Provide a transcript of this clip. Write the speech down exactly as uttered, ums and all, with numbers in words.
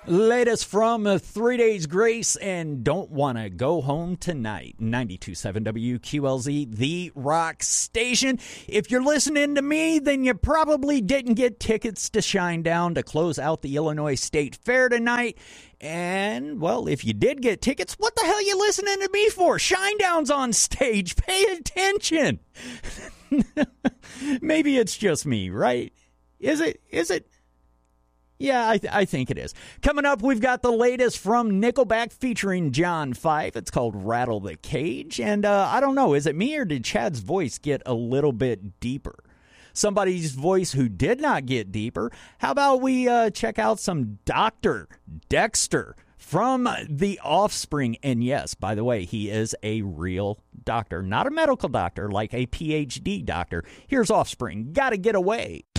Latest from uh, Three Days Grace and Don't Wanna Go Home Tonight. ninety-two point seven W Q L Z, the rock station. If you're listening to me, then you probably didn't get tickets to Shinedown to close out the Illinois State Fair tonight. And, well, if you did get tickets, what the hell are you listening to me for? Shinedown's on stage. Pay attention. Maybe it's just me, right? Is it? Is it? Yeah, I, th- I think it is. Coming up, we've got the latest from Nickelback featuring John Five. It's called Rattle the Cage. And uh, I don't know, is it me or did Chad's voice get a little bit deeper? Somebody's voice who did not get deeper. How about we uh, check out some Doctor Dexter from The Offspring? And yes, by the way, he is a real doctor, not a medical doctor, like a P H D doctor. Here's Offspring, Gotta Get Away.